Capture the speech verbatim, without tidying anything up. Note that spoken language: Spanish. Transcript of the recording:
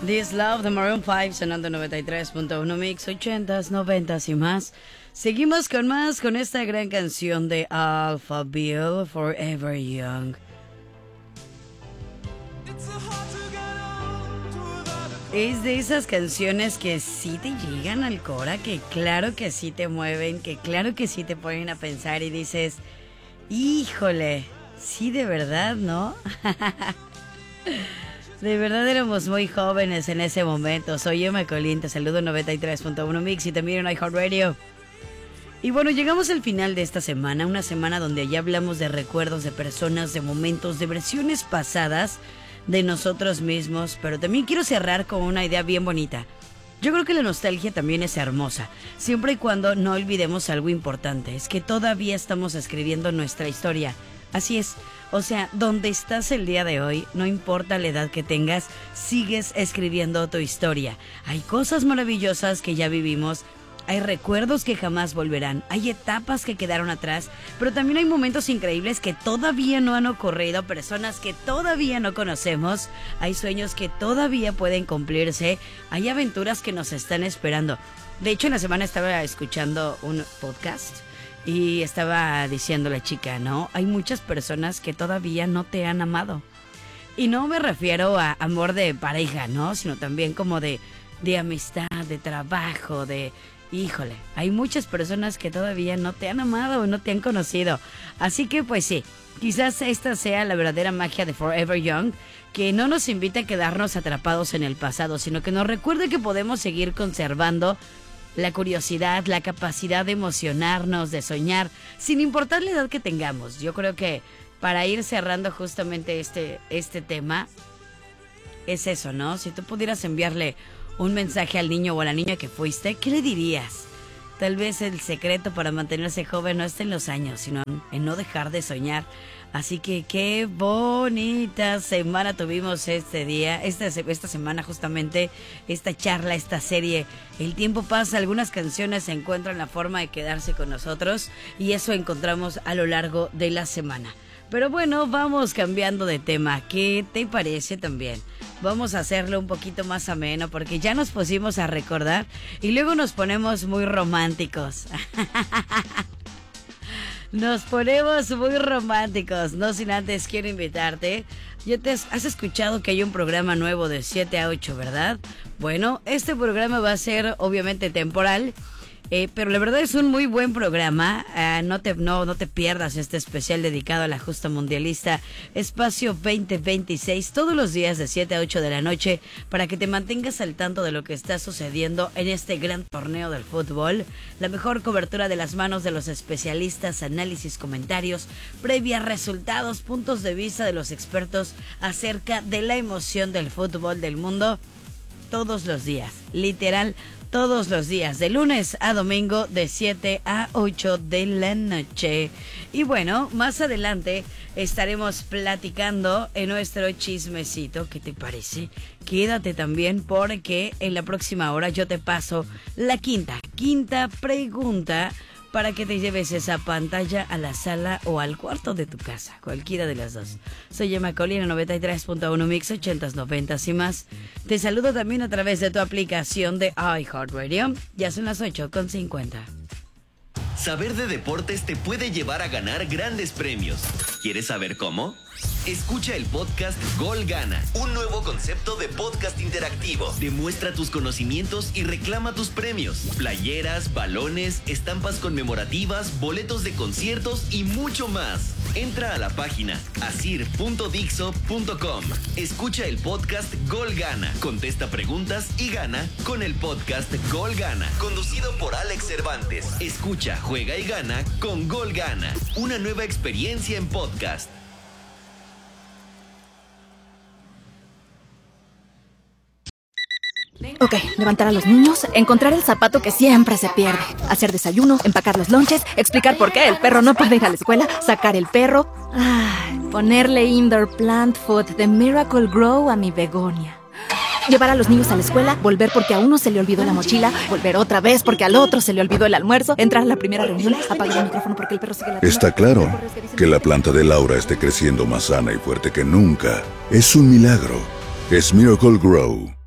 This Love de Maroon five sonando noventa y tres punto uno Mix, ochentas, noventas y más. Seguimos con más con esta gran canción de Alphaville, Forever Young. Es de esas canciones que sí te llegan al cora, que claro que sí te mueven, que claro que sí te ponen a pensar y dices, híjole, sí de verdad, ¿no? De verdad éramos muy jóvenes en ese momento. Soy Emma Colín, te saludo en noventa y tres punto uno Mix y también en iHeartRadio. Y bueno, llegamos al final de esta semana, una semana donde ya hablamos de recuerdos, de personas, de momentos, de versiones pasadas de nosotros mismos, pero también quiero cerrar con una idea bien bonita. Yo creo que la nostalgia también es hermosa, siempre y cuando no olvidemos algo importante, es que todavía estamos escribiendo nuestra historia. Así es, o sea, donde estás el día de hoy, no importa la edad que tengas, sigues escribiendo tu historia. Hay cosas maravillosas que ya vivimos, hay recuerdos que jamás volverán, hay etapas que quedaron atrás, pero también hay momentos increíbles que todavía no han ocurrido, personas que todavía no conocemos, hay sueños que todavía pueden cumplirse, hay aventuras que nos están esperando. De hecho, en la semana estaba escuchando un podcast y estaba diciendo la chica, ¿no? Hay muchas personas que todavía no te han amado. Y no me refiero a amor de pareja, ¿no? Sino también como de, de amistad, de trabajo, de... Híjole, hay muchas personas que todavía no te han amado o no te han conocido. Así que pues sí, quizás esta sea la verdadera magia de Forever Young, que no nos invita a quedarnos atrapados en el pasado, sino que nos recuerde que podemos seguir conservando la curiosidad, la capacidad de emocionarnos, de soñar, sin importar la edad que tengamos. Yo creo que para ir cerrando justamente este, este tema, es eso, ¿no? Si tú pudieras enviarle un mensaje al niño o a la niña que fuiste, ¿qué le dirías? Tal vez el secreto para mantenerse joven no está en los años, sino en no dejar de soñar. Así que qué bonita semana tuvimos este día, esta, esta semana justamente, esta charla, esta serie. El tiempo pasa, algunas canciones encuentran la forma de quedarse con nosotros y eso encontramos a lo largo de la semana. Pero bueno, vamos cambiando de tema. ¿Qué te parece también? Vamos a hacerlo un poquito más ameno porque ya nos pusimos a recordar y luego nos ponemos muy románticos. Nos ponemos muy románticos. No sin antes quiero invitarte. Ya te has, has escuchado que hay un programa nuevo de siete a ocho, ¿verdad? Bueno, este programa va a ser obviamente temporal. Eh, pero la verdad es un muy buen programa. Uh, no, te, no, no te pierdas este especial dedicado a la justa mundialista Espacio veinte veintiséis todos los días de siete a ocho de la noche para que te mantengas al tanto de lo que está sucediendo en este gran torneo del fútbol. La mejor cobertura de las manos de los especialistas, análisis, comentarios, previas, resultados, puntos de vista de los expertos acerca de la emoción del fútbol del mundo todos los días, literal. Todos los días, de lunes a domingo, de siete a ocho de la noche. Y bueno, más adelante estaremos platicando en nuestro chismecito. ¿Qué te parece? Quédate también porque en la próxima hora yo te paso la quinta, quinta pregunta para que te lleves esa pantalla a la sala o al cuarto de tu casa, cualquiera de las dos. Soy Emma Colina, noventa y tres punto uno Mix, ochentas, noventas y más. Te saludo también a través de tu aplicación de iHeartRadio. Ya son las ocho con cincuenta. Saber de deportes te puede llevar a ganar grandes premios. ¿Quieres saber cómo? Escucha el podcast Gol Gana, un nuevo concepto de podcast interactivo. Demuestra tus conocimientos y reclama tus premios. Playeras, balones, estampas conmemorativas, boletos de conciertos y mucho más. Entra a la página asir punto dixo punto com. Escucha el podcast Gol Gana. Contesta preguntas y gana con el podcast Gol Gana. Conducido por Alex Cervantes. Escucha, juega y gana con Gol Gana. Una nueva experiencia en podcast. Ok, levantar a los niños, encontrar el zapato que siempre se pierde, hacer desayuno, empacar los lonches, explicar por qué el perro no puede ir a la escuela, sacar el perro, ay, ponerle indoor plant food de Miracle Grow a mi begonia. Llevar a los niños a la escuela, volver porque a uno se le olvidó la mochila, volver otra vez porque al otro se le olvidó el almuerzo, entrar a la primera reunión, apagar el micrófono porque el perro sigue ladrando. Está claro que la planta de Laura esté creciendo más sana y fuerte que nunca. Es un milagro. Es Miracle Grow.